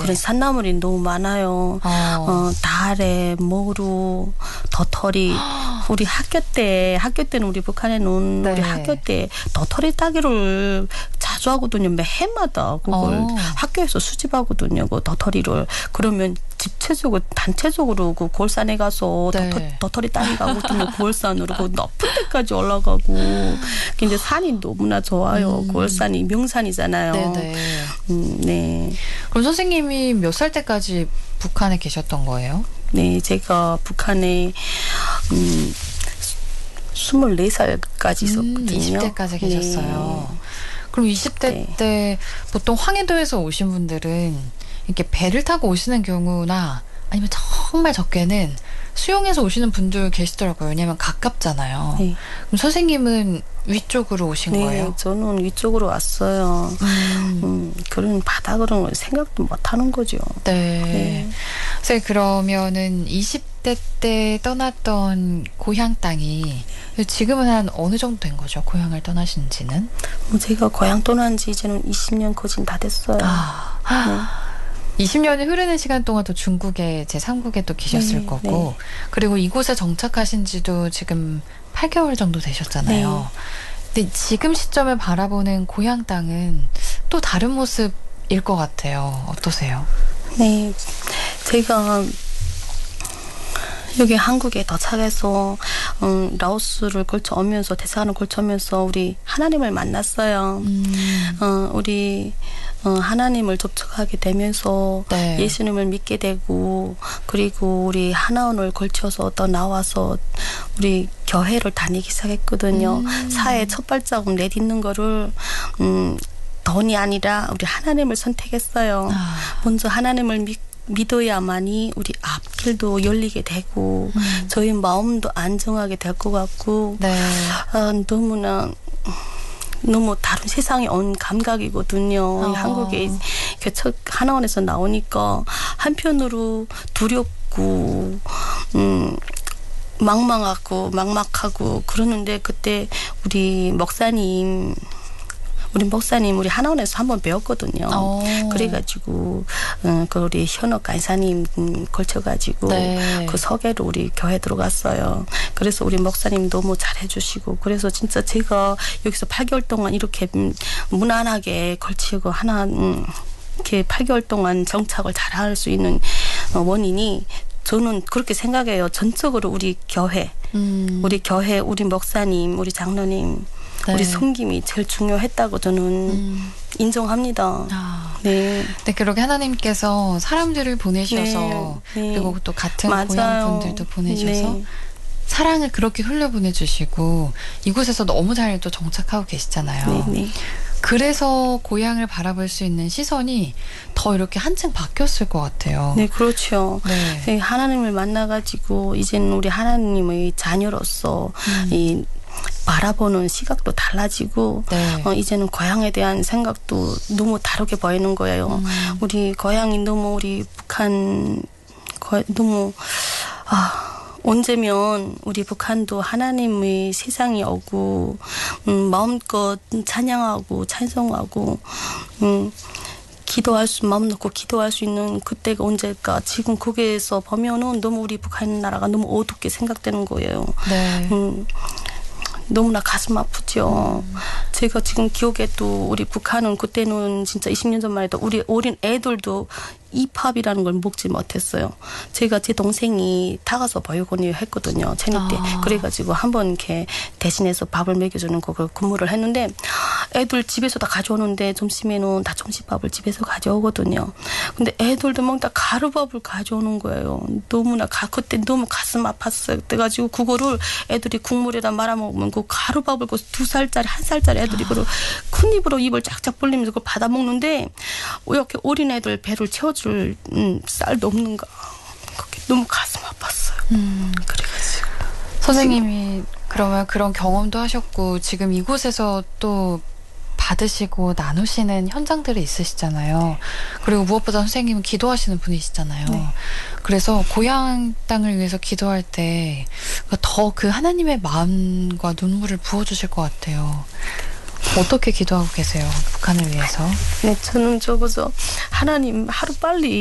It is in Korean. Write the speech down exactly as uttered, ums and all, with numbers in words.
그런 산나물이 너무 많아요. 어. 어, 다래, 모루, 도토리. 우리 학교 때 학교 때는 우리 북한에는 네. 우리 학교 때 도토리 따기를 자주 하거든요. 매 해마다 그걸 어. 학교에서 수집하거든요. 그 도토리를. 그러면 집체적으로 단체적으로 그 골산에 가서 네. 도토리, 도토리 따기 가거든요. 골산으로 그 높은 데까지 올라가고. 근데 산이 너무나 좋아요. 음. 골산이 명산이잖아요. 네네. 음, 네. 그럼 선생님이 몇 살 때까지 북한에 계셨던 거예요? 네, 제가 북한에 음, 스물네 살까지 있었거든요. 음, 이십 대까지 계셨어요. 네. 그럼 이십 대 네. 때 보통 황해도에서 오신 분들은 이렇게 배를 타고 오시는 경우나 아니면 정말 적게는 수영해서 오시는 분들 계시더라고요. 왜냐하면 가깝잖아요. 네. 그럼 선생님은 위쪽으로 오신 네, 거예요? 저는 위쪽으로 왔어요. 음. 음, 그런 바다 그런 걸 생각도 못 하는 거죠. 네. 네. 선생님 그러면은 이십 대 때 떠났던 고향 땅이 지금은 한 어느 정도 된 거죠? 고향을 떠나신 지는? 뭐 제가 고향 떠난 지 이제는 이십 년 거진 다 됐어요. 아. 이십 년이 흐르는 시간 동안 또 중국에 제삼 국에 또 계셨을 네, 거고 네. 그리고 이곳에 정착하신 지도 지금 팔 개월 정도 되셨잖아요. 근데 지금 시점을 바라보는 고향 땅은 또 다른 모습일 것 같아요. 어떠세요? 네, 제가 여기 한국에 도착해서 음, 라오스를 걸쳐 오면서 대사관을 걸쳐 오면서 우리 하나님을 만났어요. 음. 어, 우리 어, 하나님을 접촉하게 되면서 네. 예수님을 믿게 되고 그리고 우리 하나원을 걸쳐서 또 나와서 우리 교회를 다니기 시작했거든요. 음. 사회에 첫 발자국 내딛는 거를 음, 돈이 아니라 우리 하나님을 선택했어요. 아. 먼저 하나님을 믿고 믿어야만이 우리 앞길도 열리게 되고 음. 저희 마음도 안정하게 될 것 같고 네. 아, 너무나 너무 다른 세상에 온 감각이거든요. 어. 한국에 개척 하나원에서 나오니까 한편으로 두렵고 음, 막막하고 막막하고 그러는데 그때 우리 목사님 우리 목사님 우리 하나원에서 한번 배웠거든요. 오. 그래가지고 어, 그 우리 현옥 간사님 음, 걸쳐가지고 네. 그 소개로 우리 교회 들어갔어요. 그래서 우리 목사님 너무 잘해주시고 그래서 진짜 제가 여기서 팔 개월 동안 이렇게 음, 무난하게 걸치고 하나 음, 이렇게 팔 개월 동안 정착을 잘할 수 있는 어, 원인이 저는 그렇게 생각해요. 전적으로 우리 교회, 음. 우리 교회, 우리 목사님, 우리 장로님. 네. 우리 섬김이 제일 중요했다고 저는 음. 인정합니다. 아. 네. 네, 그렇게 하나님께서 사람들을 보내셔서 네, 네. 그리고 또 같은 맞아요. 고향 분들도 보내셔서 네. 사랑을 그렇게 흘려보내주시고 이곳에서 너무 잘 또 정착하고 계시잖아요. 네, 네. 그래서 고향을 바라볼 수 있는 시선이 더 이렇게 한층 바뀌었을 것 같아요. 네, 그렇죠. 네. 네, 하나님을 만나가지고 이제는 우리 하나님의 자녀로서 음. 이 바라보는 시각도 달라지고 네. 어, 이제는 고향에 대한 생각도 너무 다르게 보이는 거예요. 음. 우리 고향이 너무 우리 북한 거, 너무 아, 언제면 우리 북한도 하나님의 세상이 오고 음, 마음껏 찬양하고 찬송하고 음, 기도할 수 마음 놓고 기도할 수 있는 그때가 언제일까. 지금 거기에서 보면은 너무 우리 북한 나라가 너무 어둡게 생각되는 거예요. 네. 음, 너무나 가슴 아프죠. 음. 제가 지금 기억에 또 우리 북한은 그때는 진짜 이십 년 전만 해도 우리 어린 애들도 이팝이라는 걸 먹지 못했어요. 제가 제 동생이 다가서 보육원을 했거든요. 체육 때. 아. 그래가지고 한번 이렇게 대신해서 밥을 먹여주는 그걸 근무를 했는데 애들 집에서 다 가져오는데 점심에는 다 점심밥을 집에서 가져오거든요. 근데 애들도 먹다 가루밥을 가져오는 거예요. 너무나 가, 그때 너무 가슴 아팠어요. 그래가지고 그거를 애들이 국물에다 말아먹으면 그 가루밥을 그 두 살짜리 한 살짜리 애들이 그걸 큰 입으로 입을 쫙쫙 벌리면서 그걸 받아 먹는데 이렇게 어린 애들 배를 채워주 줄 음, 쌀도 없는가. 그게 너무 가슴 아팠어요. 음. 그래가지고 선생님이 그러면 그런 경험도 하셨고 지금 이곳에서 또 받으시고 나누시는 현장들이 있으시잖아요. 그리고 무엇보다 선생님은 기도하시는 분이시잖아요. 네. 그래서 고향 땅을 위해서 기도할 때 더 그 하나님의 마음과 눈물을 부어주실 것 같아요. 어떻게 기도하고 계세요? 북한을 위해서? 네, 저는 적어서 하나님 하루 빨리